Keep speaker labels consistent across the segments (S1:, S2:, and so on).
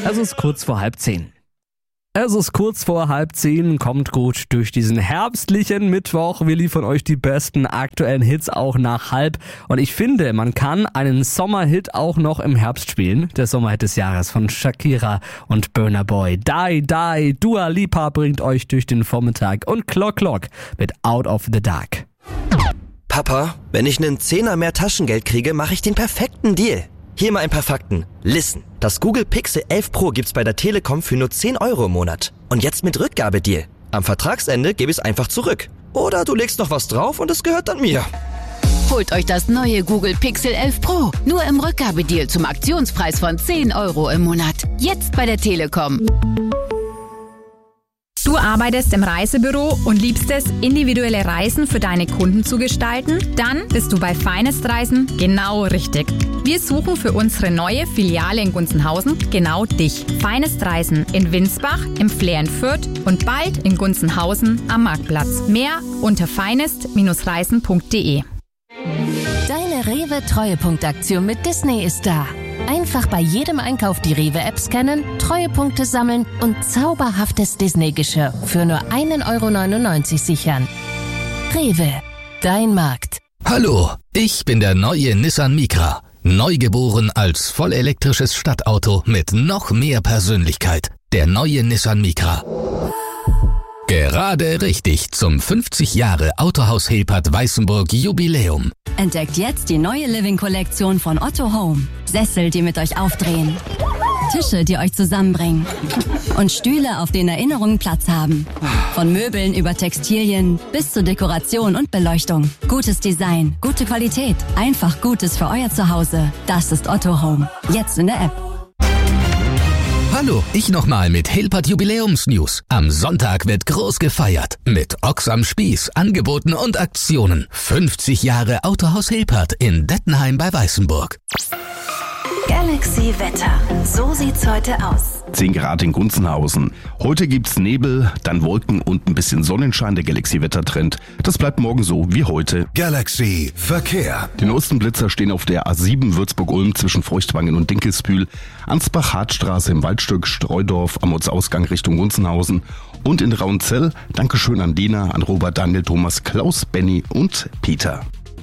S1: Es ist kurz vor 9:30. Es ist kurz vor 9:30, kommt gut durch diesen herbstlichen Mittwoch. Wir liefern euch die besten aktuellen Hits auch nach 9:30. Und ich finde, man kann einen Sommerhit auch noch im Herbst spielen. Der Sommerhit des Jahres von Shakira und Burna Boy. Die, Die, Dua Lipa bringt euch durch den Vormittag und Clock Clock mit Out of the Dark.
S2: Papa, wenn ich einen Zehner mehr Taschengeld kriege, mache ich den perfekten Deal. Hier mal ein paar Fakten. Listen, das Google Pixel 11 Pro gibt's bei der Telekom für nur 10 € im Monat. Und jetzt mit Rückgabedeal. Am Vertragsende gebe ich es einfach zurück. Oder du legst noch was drauf und es gehört dann mir.
S3: Holt euch das neue Google Pixel 11 Pro. Nur im Rückgabedeal zum Aktionspreis von 10 € im Monat. Jetzt bei der Telekom.
S4: Du arbeitest im Reisebüro und liebst es, individuelle Reisen für deine Kunden zu gestalten? Dann bist du bei Finest Reisen genau richtig. Wir suchen für unsere neue Filiale in Gunzenhausen genau dich. Finest Reisen in Winsbach, im Flair in Fürth und bald in Gunzenhausen am Marktplatz. Mehr unter finest-reisen.de.
S5: Deine Rewe-Treuepunktaktion mit Disney ist da. Einfach bei jedem Einkauf die Rewe-App scannen, Treuepunkte sammeln und zauberhaftes Disney-Geschirr für nur 1,99 € sichern. Rewe, dein Markt.
S6: Hallo, ich bin der neue Nissan Micra. Neugeboren als vollelektrisches Stadtauto mit noch mehr Persönlichkeit. Der neue Nissan Micra. Gerade richtig zum 50 Jahre Autohaus Hilpert Weißenburg Jubiläum.
S7: Entdeckt jetzt die neue Living-Kollektion von Otto Home. Sessel, die mit euch aufdrehen. Tische, die euch zusammenbringen. Und Stühle, auf denen Erinnerungen Platz haben. Von Möbeln über Textilien bis zur Dekoration und Beleuchtung. Gutes Design, gute Qualität. Einfach Gutes für euer Zuhause. Das ist Otto Home. Jetzt in der App.
S6: Hallo, ich nochmal mit Hilpert Jubiläumsnews. Am Sonntag wird groß gefeiert. Mit Ochs am Spieß, Angeboten und Aktionen. 50 Jahre Autohaus Hilpert in Dettenheim bei Weißenburg.
S8: Galaxy Wetter. So sieht's heute aus.
S9: 10 Grad in Gunzenhausen. Heute gibt's Nebel, dann Wolken und ein bisschen Sonnenschein. Der Galaxy-Wettertrend. Das bleibt morgen so wie heute.
S10: Galaxy Verkehr.
S9: Die neuesten Blitzer stehen auf der A7 Würzburg-Ulm zwischen Feuchtwangen und Dinkelsbühl, Ansbach-Hartstraße im Waldstück, Streudorf am Ortsausgang Richtung Gunzenhausen und in Raunzell. Dankeschön an Dina, an Robert, Daniel, Thomas, Klaus, Benny und Peter.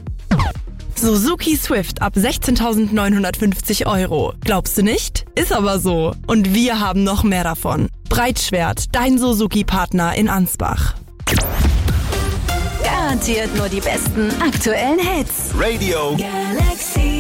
S11: Suzuki Swift ab 16.950 €. Glaubst du nicht? Ist aber so. Und wir haben noch mehr davon. Breitschwert, dein Suzuki-Partner in Ansbach.
S8: Garantiert nur die besten aktuellen Hits.
S10: Radio
S8: Galaxy.